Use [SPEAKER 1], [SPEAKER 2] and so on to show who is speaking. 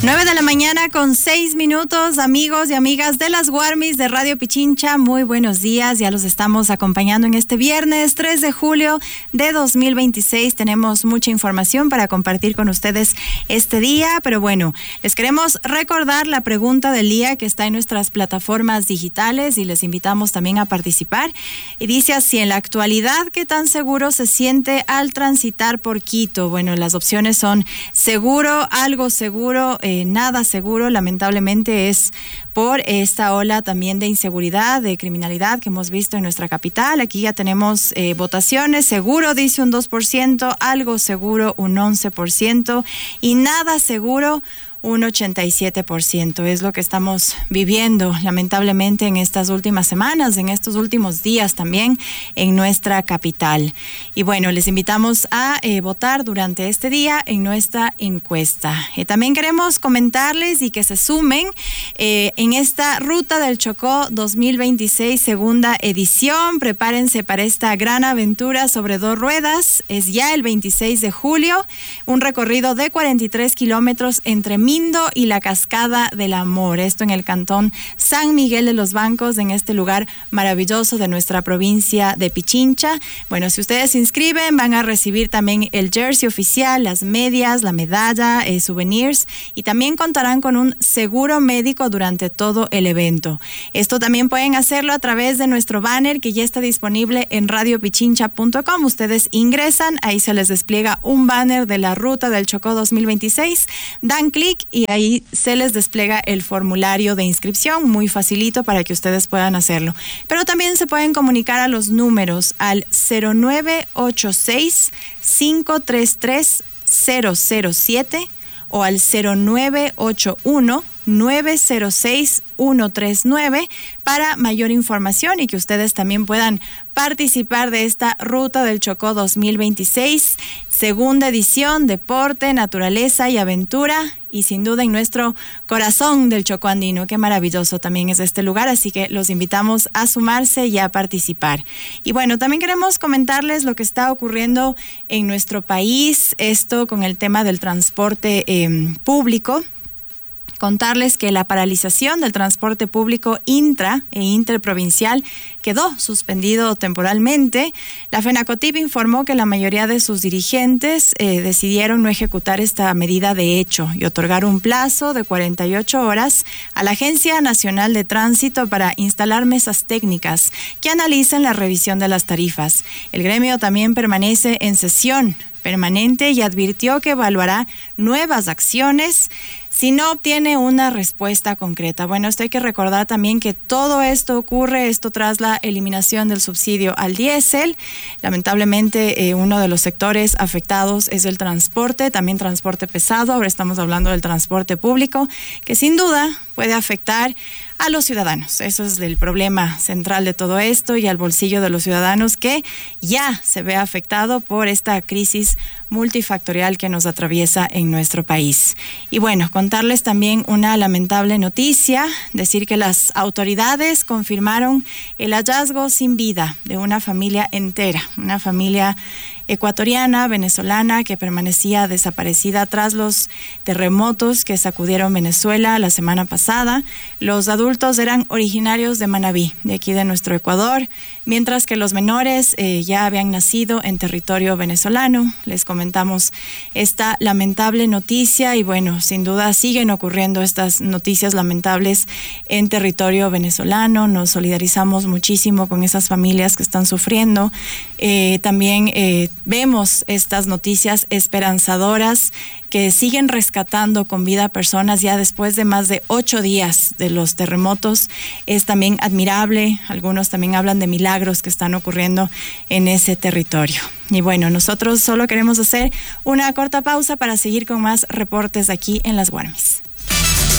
[SPEAKER 1] 9:06 a.m, amigos y amigas de las Guarmis de Radio Pichincha. Muy buenos días, ya los estamos acompañando en este viernes 3 de julio de 2026. Tenemos mucha información para compartir con ustedes este día, pero bueno, les queremos recordar la pregunta del día que está en nuestras plataformas digitales y les invitamos también a participar. Y dice así: en la actualidad, ¿qué tan seguro se siente al transitar por Quito? Bueno, las opciones son seguro, algo seguro, nada seguro. Lamentablemente es por esta ola también de inseguridad, de criminalidad que hemos visto en nuestra capital. Aquí ya tenemos votaciones. Seguro dice un 2%, algo seguro un 11% y nada seguro un 87%. Es lo que estamos viviendo lamentablemente en estas últimas semanas, en estos últimos días también en nuestra capital. Y bueno, les invitamos a votar durante este día en nuestra encuesta. También queremos comentarles y que se sumen en esta Ruta del Chocó 2026, segunda edición. Prepárense para esta gran aventura sobre 2 ruedas. Es ya el 26 de julio, un recorrido de 43 kilómetros entre Mindo y la Cascada del Amor. Esto en el cantón San Miguel de los Bancos, en este lugar maravilloso de nuestra provincia de Pichincha. Bueno, si ustedes se inscriben, van a recibir también el jersey oficial, las medias, la medalla, souvenirs, y también contarán con un seguro médico durante todo el evento. Esto también pueden hacerlo a través de nuestro banner que ya está disponible en radiopichincha.com. Ustedes ingresan, ahí se les despliega un banner de la Ruta del Chocó 2026, dan clic y ahí se les despliega el formulario de inscripción, muy facilito para que ustedes puedan hacerlo. Pero también se pueden comunicar a los números al 0986-533-007 o al 0981-906-139 para mayor información y que ustedes también puedan participar de esta Ruta del Chocó 2026, segunda edición, deporte, naturaleza y aventura, y sin duda en nuestro corazón del Chocó andino. Qué maravilloso también es este lugar, así que los invitamos a sumarse y a participar. Y bueno, también queremos comentarles lo que está ocurriendo en nuestro país, esto con el tema del transporte público. Contarles que la paralización del transporte público intra e interprovincial quedó suspendido temporalmente. La FENACOTIP informó que la mayoría de sus dirigentes decidieron no ejecutar esta medida de hecho y otorgar un plazo de 48 horas a la Agencia Nacional de Tránsito para instalar mesas técnicas que analicen la revisión de las tarifas. El gremio también permanece en sesión permanente y advirtió que evaluará nuevas acciones si no obtiene una respuesta concreta. Bueno, esto hay que recordar también que todo esto ocurre tras la eliminación del subsidio al diésel. Lamentablemente, uno de los sectores afectados es el transporte, también transporte pesado. Ahora estamos hablando del transporte público, que sin duda puede afectar a los ciudadanos. Eso es el problema central de todo esto, y al bolsillo de los ciudadanos, que ya se ve afectado por esta crisis multifactorial que nos atraviesa en nuestro país. Y bueno, contarles también una lamentable noticia, decir que las autoridades confirmaron el hallazgo sin vida de una familia entera, una familia ecuatoriana, venezolana, que permanecía desaparecida tras los terremotos que sacudieron Venezuela la semana pasada. Los adultos eran originarios de Manabí, de aquí de nuestro Ecuador, mientras que los menores ya habían nacido en territorio venezolano. Les comentamos esta lamentable noticia y bueno, sin duda siguen ocurriendo estas noticias lamentables en territorio venezolano. Nos solidarizamos muchísimo con esas familias que están sufriendo. También vemos estas noticias esperanzadoras que siguen rescatando con vida a personas ya después de más de 8 días de los terremotos. Es también admirable. Algunos también hablan de milagros que están ocurriendo en ese territorio. Y bueno, nosotros solo queremos hacer una corta pausa para seguir con más reportes aquí en Las Guarmis.